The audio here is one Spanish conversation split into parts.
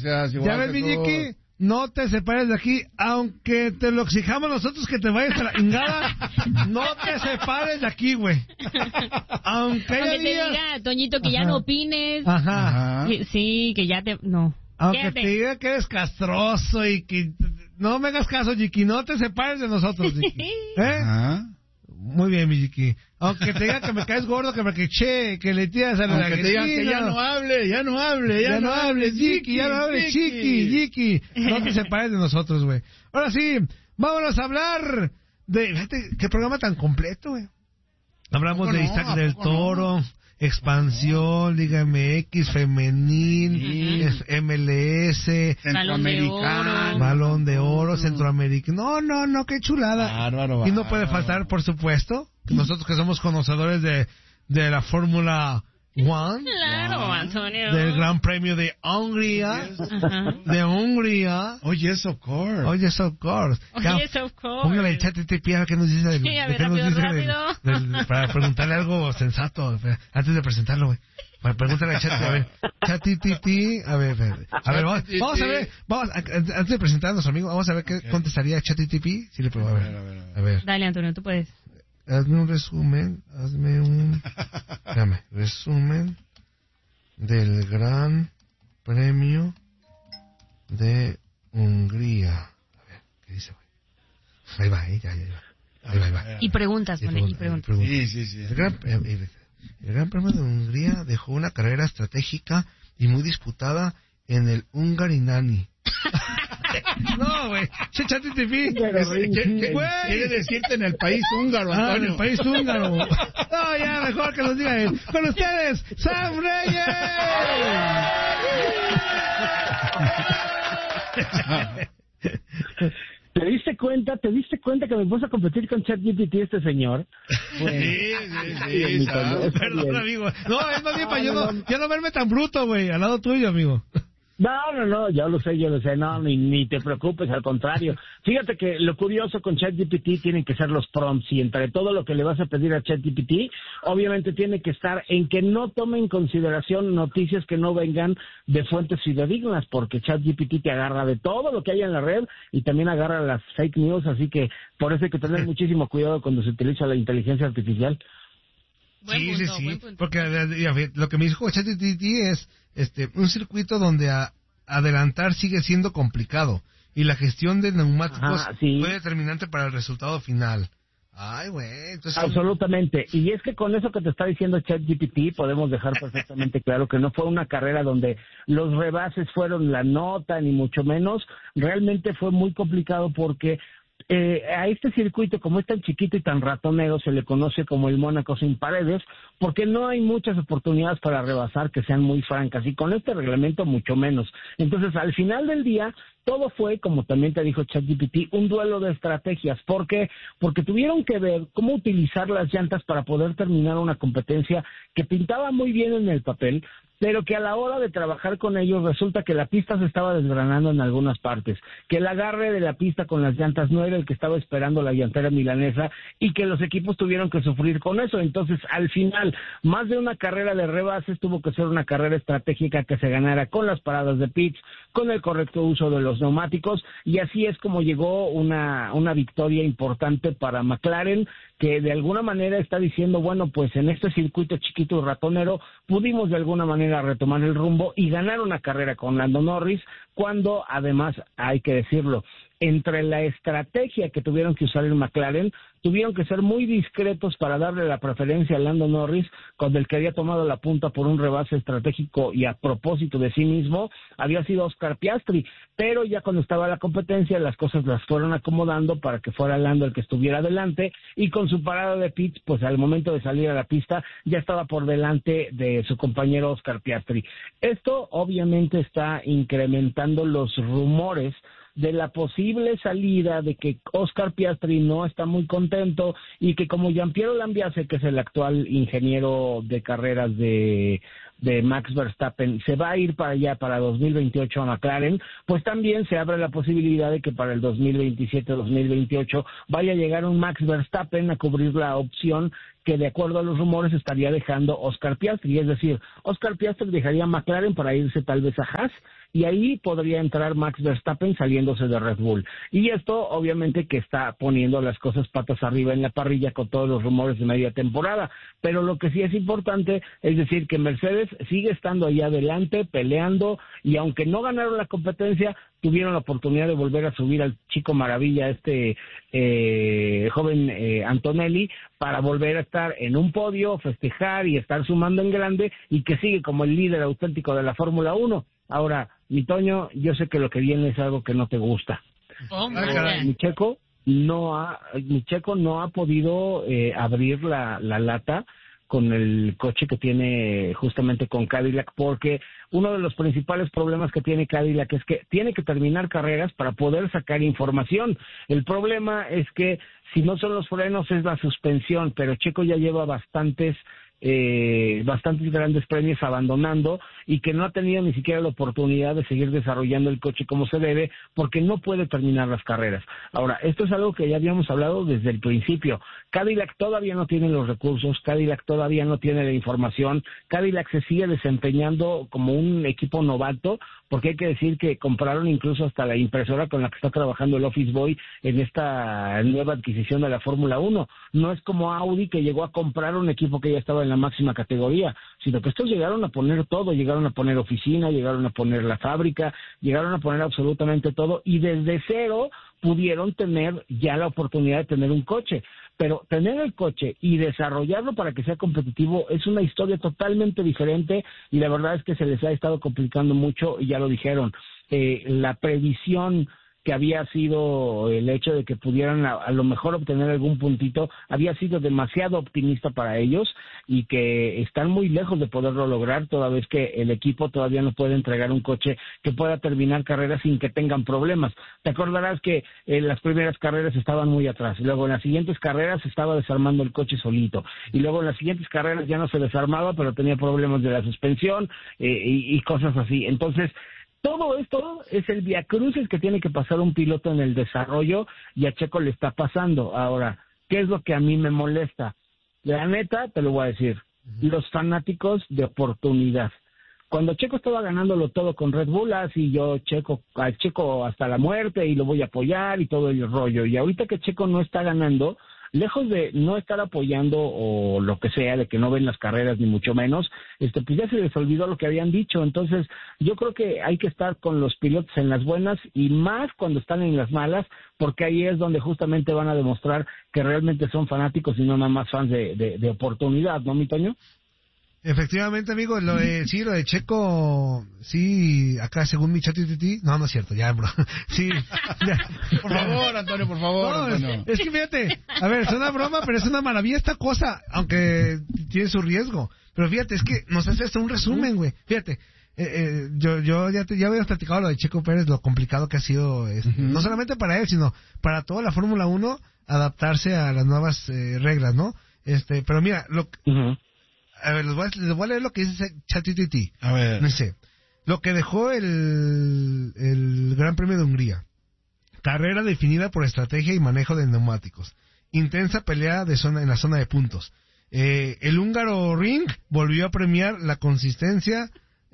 Gracias, igual. Ya ves, mi Jiki, no te separes de aquí, aunque te lo exijamos nosotros que te vayas a la ingada, no te separes de aquí, güey. Aunque te diga, Toñito, que ya no opines. Ajá. Sí, que ya te... No. Aunque Quédate. te diga que eres castroso y que... No me hagas caso, Jiki, no te separes de nosotros, Jiki. Ajá. Muy bien, mi Jiki. Aunque te diga que me caes gordo, que me queché, que le tiras a la Aunque te digan que ya no hable, ya no hables, Jiki, ya no hables, Chiqui, Jiki. No te separes de nosotros, güey. Ahora sí, vámonos a hablar de... Fíjate, qué programa tan completo, güey. Hablamos de Isaac del Toro, Expansión, Liga MX, Femenil, MLS, Centroamericano, Balón de Oro, Centroamericano. No, qué chulada. Bárbaro. Y no puede faltar, por supuesto, nosotros que somos conocedores de la Fórmula One, Claro, Antonio. del Gran Premio de Hungría, Oh, yes, of course. Oh, yes, of course. Oh, yes, of course. Póngale el chat TTP a ver qué nos dice Sí, a ver, rápido. para preguntarle algo sensato antes de presentarlo, güey. Pregúntale al chat, a ver, chat TTP, a ver, vamos a ver, antes de presentar a nuestro amigo, vamos a ver qué contestaría chat TTP, si le puedo, a ver. Dale, Antonio, tú puedes. Hazme un resumen, resumen del Gran Premio de Hungría. A ver, ¿qué dice, güey? Ahí va, Ahí va. Y preguntas, Sí, y preguntas. Sí. El Gran Premio de Hungría dejó una carrera estratégica y muy disputada en el Hungarinani. No, güey. ChatGPT. Quiere decirte en el país húngaro, Antonio. En el país húngaro. No, ya, mejor que los diga él. Con ustedes, Sam Reyes. ¿Te diste cuenta que me puso a competir con ChatGPT este señor? Bueno, Sí. Perdón, amigo. No, es más bien para yo no verme tan bruto, güey, al lado tuyo, amigo. No, yo lo sé, no, ni te preocupes, al contrario. Fíjate que lo curioso con ChatGPT tienen que ser los prompts, y entre todo lo que le vas a pedir a ChatGPT, obviamente tiene que estar en que no tome en consideración noticias que no vengan de fuentes fidedignas, porque ChatGPT te agarra de todo lo que hay en la red y también agarra las fake news, así que por eso hay que tener muchísimo cuidado cuando se utiliza la inteligencia artificial. Sí, porque lo que me dijo ChatGPT es un circuito donde adelantar sigue siendo complicado y la gestión de neumáticos fue determinante para el resultado final. Ay, güey, entonces... Absolutamente, y es que con eso que te está diciendo ChatGPT podemos dejar perfectamente claro que no fue una carrera donde los rebases fueron la nota, ni mucho menos. Realmente fue muy complicado porque a este circuito, como es tan chiquito y tan ratonero, se le conoce como el Mónaco sin paredes, porque no hay muchas oportunidades para rebasar que sean muy francas, y con este reglamento mucho menos. Entonces, al final del día, todo fue, como también te dijo ChatGPT, un duelo de estrategias. ¿Por qué? Porque tuvieron que ver cómo utilizar las llantas para poder terminar una competencia que pintaba muy bien en el papel, pero que a la hora de trabajar con ellos resulta que la pista se estaba desgranando en algunas partes, que el agarre de la pista con las llantas no era el que estaba esperando la llantera milanesa, y que los equipos tuvieron que sufrir con eso. Entonces, al final, más de una carrera de rebases tuvo que ser una carrera estratégica que se ganara con las paradas de pits, con el correcto uso de los neumáticos, y así es como llegó una victoria importante para McLaren, que de alguna manera está diciendo, bueno, pues en este circuito chiquito y ratonero pudimos de alguna manera retomar el rumbo y ganar una carrera con Lando Norris, cuando además, hay que decirlo, entre la estrategia que tuvieron que usar en McLaren, tuvieron que ser muy discretos para darle la preferencia a Lando Norris, cuando el que había tomado la punta por un rebase estratégico y a propósito de sí mismo había sido Oscar Piastri, pero ya cuando estaba la competencia las cosas las fueron acomodando para que fuera Lando el que estuviera adelante, y con su parada de pits, pues al momento de salir a la pista ya estaba por delante de su compañero Oscar Piastri. Esto obviamente está incrementando los rumores de la posible salida, de que Oscar Piastri no está muy contento, y que como Gianpiero Lambiase, que es el actual ingeniero de carreras de de Max Verstappen se va a ir para allá, para 2028 a McLaren, pues también se abre la posibilidad de que para el 2027-2028 vaya a llegar un Max Verstappen a cubrir la opción que de acuerdo a los rumores estaría dejando Oscar Piastri, es decir, Oscar Piastri dejaría McLaren para irse tal vez a Haas, y ahí podría entrar Max Verstappen saliéndose de Red Bull. Y esto obviamente que está poniendo las cosas patas arriba en la parrilla con todos los rumores de media temporada, pero lo que sí es importante es decir que Mercedes sigue estando ahí adelante, peleando, y aunque no ganaron la competencia, tuvieron la oportunidad de volver a subir al chico maravilla, joven Antonelli, para volver a estar en un podio, festejar y estar sumando en grande, y que sigue como el líder auténtico de la Fórmula 1. Ahora, mi Toño, yo sé que lo que viene es algo que no te gusta. Mi Checo no ha podido abrir la lata con el coche que tiene justamente con Cadillac, porque uno de los principales problemas que tiene Cadillac es que tiene que terminar carreras para poder sacar información. El problema es que si no son los frenos es la suspensión, pero Checo ya lleva bastantes grandes premios abandonando y que no ha tenido ni siquiera la oportunidad de seguir desarrollando el coche como se debe porque no puede terminar las carreras. Ahora, esto es algo que ya habíamos hablado desde el principio. Cadillac todavía no tiene los recursos, Cadillac todavía no tiene la información, Cadillac se sigue desempeñando como un equipo novato, porque hay que decir que compraron incluso hasta la impresora con la que está trabajando el Office Boy en esta nueva adquisición de la Fórmula 1. No es como Audi, que llegó a comprar un equipo que ya estaba en la máxima categoría, sino que estos llegaron a poner todo, llegaron a poner oficina, llegaron a poner la fábrica, llegaron a poner absolutamente todo, y desde cero pudieron tener ya la oportunidad de tener un coche. Pero tener el coche y desarrollarlo para que sea competitivo es una historia totalmente diferente, y la verdad es que se les ha estado complicando mucho, y ya lo dijeron. La previsión que había sido el hecho de que pudieran a lo mejor obtener algún puntito, había sido demasiado optimista para ellos, y que están muy lejos de poderlo lograr, toda vez que el equipo todavía no puede entregar un coche que pueda terminar carreras sin que tengan problemas. Te acordarás que en las primeras carreras estaban muy atrás, luego en las siguientes carreras se estaba desarmando el coche solito, y luego en las siguientes carreras ya no se desarmaba, pero tenía problemas de la suspensión y cosas así. Entonces, todo esto es el viacrucis que tiene que pasar un piloto en el desarrollo, y a Checo le está pasando. Ahora, ¿qué es lo que a mí me molesta? La neta, te lo voy a decir, los fanáticos de oportunidad. Cuando Checo estaba ganándolo todo con Red Bull, así yo a Checo hasta la muerte y lo voy a apoyar y todo el rollo. Y ahorita que Checo no está ganando, lejos de no estar apoyando o lo que sea, de que no ven las carreras ni mucho menos, pues ya se les olvidó lo que habían dicho. Entonces, yo creo que hay que estar con los pilotos en las buenas y más cuando están en las malas, porque ahí es donde justamente van a demostrar que realmente son fanáticos y no nada más fans de oportunidad, ¿no, mi Toño? Efectivamente, amigo, lo de Checo, sí, acá según mi ChatGPT, no es cierto, ya, bro, sí, ya. Por favor, Antonio, por favor. No, Antonio. es que fíjate, a ver, es una broma, pero es una maravilla esta cosa, aunque tiene su riesgo, pero fíjate, es que nos hace hasta un resumen, güey, fíjate, yo ya habíamos platicado lo de Checo Pérez, lo complicado que ha sido, no solamente para él, sino para toda la Fórmula 1, adaptarse a las nuevas reglas, ¿no? Pero mira, a ver, les voy a leer lo que dice ChatGPT. A ver. Dice, lo que dejó el Gran Premio de Hungría. Carrera definida por estrategia y manejo de neumáticos. Intensa pelea en la zona de puntos. El húngaro Ring volvió a premiar la consistencia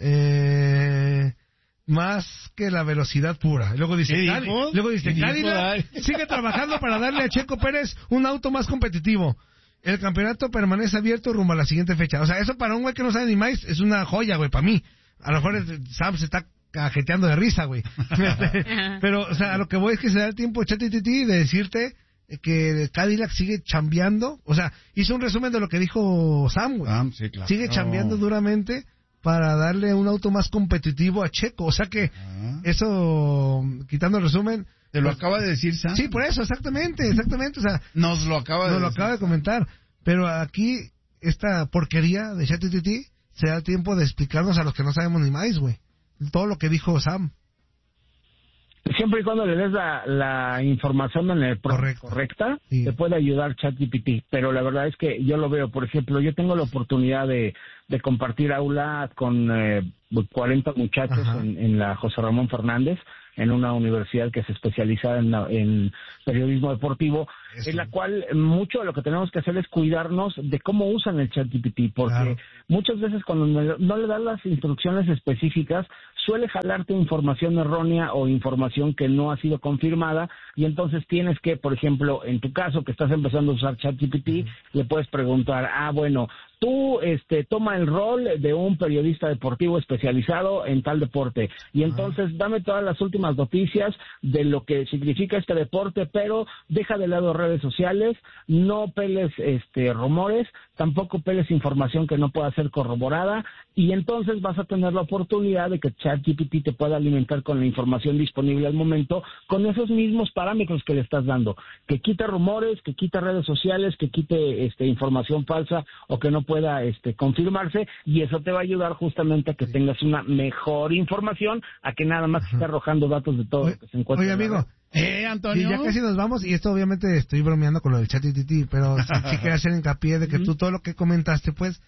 más que la velocidad pura. Luego dice, Cadillac sigue trabajando para darle a Checo Pérez un auto más competitivo. El campeonato permanece abierto rumbo a la siguiente fecha. O sea, eso para un güey que no sabe ni más es una joya, güey, para mí. A lo mejor Sam se está cajeteando de risa, güey. Pero, o sea, a lo que voy es que se da el tiempo ChatGPT de decirte que Cadillac sigue chambeando. O sea, hizo un resumen de lo que dijo Sam, güey. Sí, claro. Sigue chambeando duramente para darle un auto más competitivo a Checo. O sea que eso, quitando el resumen... Te lo acaba de decir Sam. Sí, por eso, exactamente. O sea, nos lo acaba de comentar. Pero aquí, esta porquería de ChatGPT se da tiempo de explicarnos a los que no sabemos ni más, güey. Todo lo que dijo Sam. Siempre y cuando le des la información en el correcta, sí, te puede ayudar ChatGPT. Pero la verdad es que yo lo veo, por ejemplo, yo tengo la oportunidad de compartir aula con 40 muchachos en la José Ramón Fernández, en una universidad que se especializa en periodismo deportivo, en la cual mucho de lo que tenemos que hacer es cuidarnos de cómo usan el ChatGPT, porque muchas veces cuando no le das las instrucciones específicas, suele jalarte información errónea o información que no ha sido confirmada, y entonces tienes que, por ejemplo, en tu caso que estás empezando a usar ChatGPT, le puedes preguntar, bueno, tú toma el rol de un periodista deportivo especializado en tal deporte, y entonces dame todas las últimas noticias de lo que significa este deporte, pero deja de lado redes sociales, no peles rumores, tampoco peles información que no pueda ser corroborada, y entonces vas a tener la oportunidad de que ChatGPT te pueda alimentar con la información disponible al momento, con esos mismos parámetros que le estás dando, que quite rumores, que quite redes sociales, que quite información falsa o que no pueda confirmarse, y eso te va a ayudar justamente a que tengas una mejor información, a que nada más esté arrojando datos de todo lo que se encuentra. Oye, amigo, Antonio. Sí, ya casi nos vamos, y esto obviamente estoy bromeando con lo del ChatGPT, pero sí quería hacer hincapié de que tú todo lo que comentaste, pues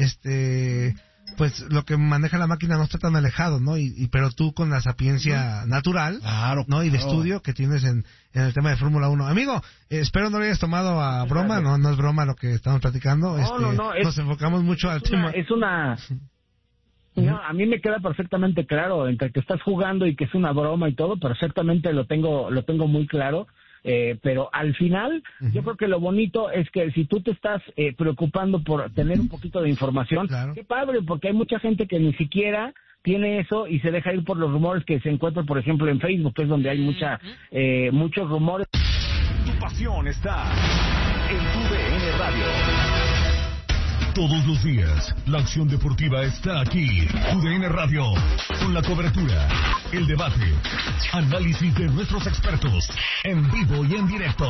lo que maneja la máquina no está tan alejado, ¿no? Pero tú con la sapiencia natural, ¿no? Y de estudio que tienes en el tema de Fórmula 1. Amigo, espero no lo hayas tomado a broma, no es broma lo que estamos platicando. No, nos enfocamos mucho al tema. No, a mí me queda perfectamente claro, entre que estás jugando y que es una broma y todo, perfectamente lo tengo muy claro. Pero al final, yo creo que lo bonito es que si tú te estás preocupando por tener un poquito de información, qué padre, porque hay mucha gente que ni siquiera tiene eso y se deja ir por los rumores que se encuentran, por ejemplo, en Facebook, que es donde hay muchos rumores. Tu pasión está en tu DN Radio. Todos los días, la acción deportiva está aquí. UDN Radio, con la cobertura, el debate, análisis de nuestros expertos, en vivo y en directo.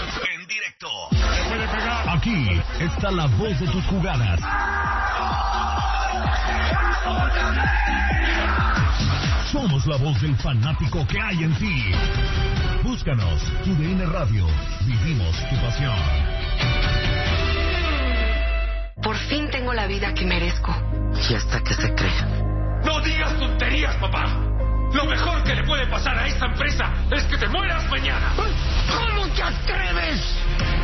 Aquí está la voz de tus jugadas. Somos la voz del fanático que hay en ti. Búscanos, UDN Radio, vivimos tu pasión. Por fin tengo la vida que merezco. Y hasta que se crea. ¡No digas tonterías, papá! Lo mejor que le puede pasar a esta empresa es que te mueras mañana. ¿Cómo te atreves?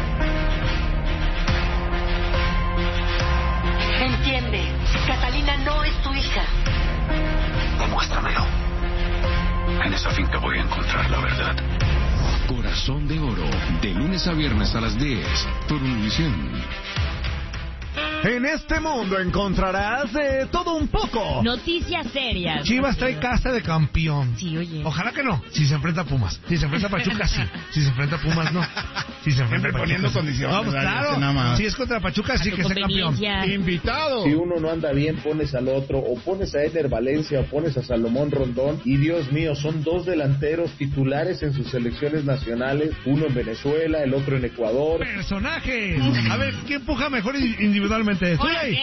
Entiende, Catalina no es tu hija. Demuéstramelo. En esa finca voy a encontrar la verdad. Corazón de Oro, de lunes a viernes a las 10, por Univisión. En este mundo encontrarás de todo un poco. Noticias serias. Chivas trae casa de campeón. Sí, oye. Ojalá que no. Si se enfrenta a Pumas. Si se enfrenta a Pachuca, sí. Si se enfrenta a Pumas, no. Si se enfrenta a Pachuca, poniendo sí. condiciones. Vamos, claro. Si es contra Pachuca, sí que sea campeón. Invitado. Si uno no anda bien, pones al otro. O pones a Eder Valencia o pones a Salomón Rondón. Y Dios mío, son dos delanteros titulares en sus selecciones nacionales. Uno en Venezuela, el otro en Ecuador. Personajes. A ver, ¿quién empuja mejor individualmente? Zuley.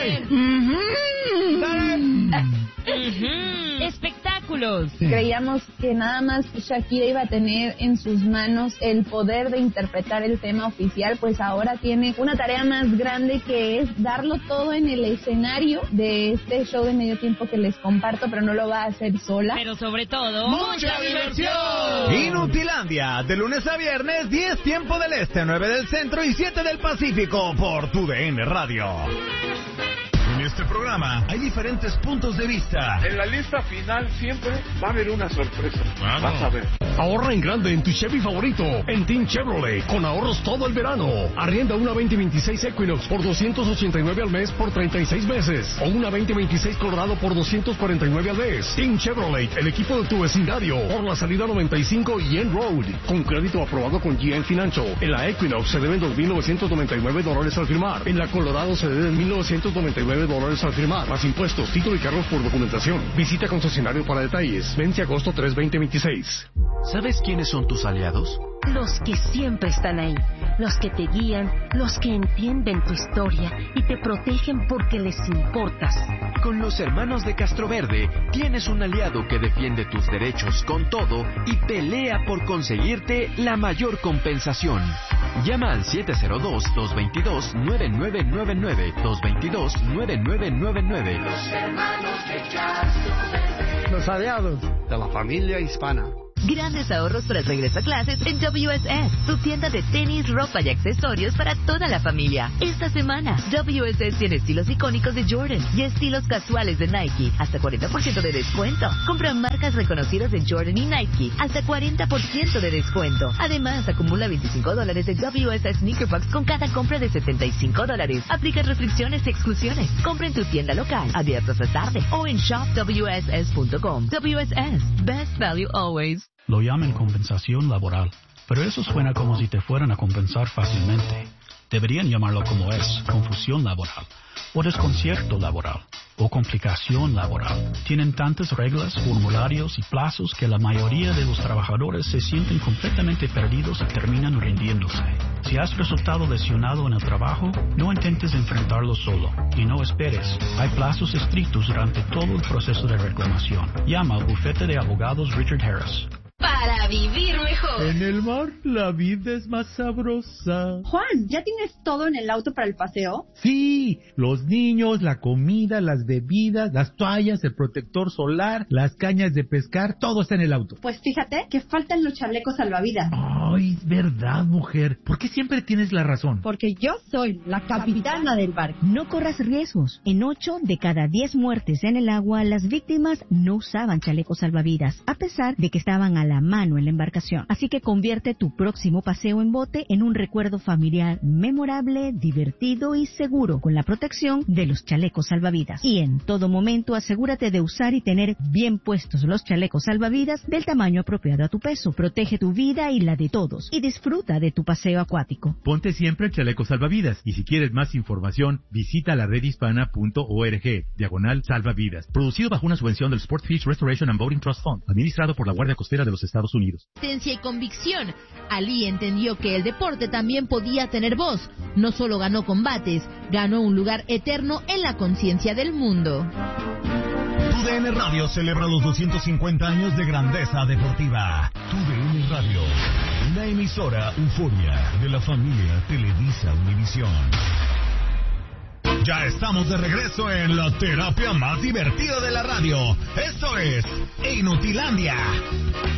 Espectáculos. Creíamos que nada más Shakira iba a tener en sus manos el poder de interpretar el tema oficial, pues ahora tiene una tarea más grande, que es darlo todo en el escenario de este show de medio tiempo que les comparto, pero no lo va a hacer sola. Pero sobre todo, ¡mucha diversión! Inutilandia, de lunes a viernes, 10 tiempo del este, 9 del centro y 7 del Pacífico, por tu DN Radio. En este programa hay diferentes puntos de vista. En la lista final siempre va a haber una sorpresa. Vas a ver. Ahorra en grande en tu Chevy favorito, en Team Chevrolet, con ahorros todo el verano. Arrienda una 2026 Equinox por $289 al mes por 36 meses. O una 2026 Colorado por $249 al mes. Team Chevrolet, el equipo de tu vecindario, por la salida 95 y End Road. Con crédito aprobado con GM Financial. En la Equinox se deben $2,999 al firmar. En la Colorado se deben $1,999 al firmar, más impuestos, título y cargos por documentación. Visita concesionario para detalles. Vence agosto 3, 2026. ¿Sabes quiénes son tus aliados? Los que siempre están ahí, los que te guían, los que entienden tu historia y te protegen porque les importas. Con los hermanos de Castroverde tienes un aliado que defiende tus derechos con todo y pelea por conseguirte la mayor compensación. Llama al 702-222-9999, 222-9999. Los hermanos de Castroverde. Los aliados de la familia hispana. Grandes ahorros para el regreso a clases en WSS, tu tienda de tenis, ropa y accesorios para toda la familia. Esta semana, WSS tiene estilos icónicos de Jordan y estilos casuales de Nike, hasta 40% de descuento. Compra marcas reconocidas de Jordan y Nike, hasta 40% de descuento. Además, acumula $25 de WSS Sneaker Box con cada compra de $75. Aplica restricciones y exclusiones. Compra en tu tienda local, abierta hasta tarde, o en shopwss.com. WSS, best value always. Lo llaman compensación laboral, pero eso suena como si te fueran a compensar fácilmente. Deberían llamarlo como es, confusión laboral, o desconcierto laboral, o complicación laboral. Tienen tantas reglas, formularios y plazos que la mayoría de los trabajadores se sienten completamente perdidos y terminan rindiéndose. Si has resultado lesionado en el trabajo, no intentes enfrentarlo solo y no esperes. Hay plazos estrictos durante todo el proceso de reclamación. Llama al bufete de abogados Richard Harris. Para vivir mejor. En el mar la vida es más sabrosa. Juan, ¿ya tienes todo en el auto para el paseo? Sí, los niños, la comida, las bebidas, las toallas, el protector solar, las cañas de pescar, todo está en el auto. Pues fíjate que faltan los chalecos salvavidas. Ay, es verdad, mujer. ¿Por qué siempre tienes la razón? Porque yo soy la capitana del barco. No corras riesgos. En 8 de cada 10 muertes en el agua, las víctimas no usaban chalecos salvavidas, a pesar de que estaban a la mano en la embarcación. Así que convierte tu próximo paseo en bote en un recuerdo familiar memorable, divertido y seguro, con la protección de los chalecos salvavidas. Y en todo momento asegúrate de usar y tener bien puestos los chalecos salvavidas del tamaño apropiado a tu peso. Protege tu vida y la de todos y disfruta de tu paseo acuático. Ponte siempre el chaleco salvavidas y si quieres más información visita la redhispana.org/salvavidas. Producido bajo una subvención del Sportfish Restoration and Boating Trust Fund, administrado por la Guardia Costera de los Estados Unidos. Potencia y convicción. Ali entendió que el deporte también podía tener voz. No solo ganó combates, ganó un lugar eterno en la conciencia del mundo. TUDN Radio celebra los 250 años de grandeza deportiva. TUDN Radio, una emisora euforia de la familia Televisa Univisión. Ya estamos de regreso en la terapia más divertida de la radio. Esto es Inutilandia.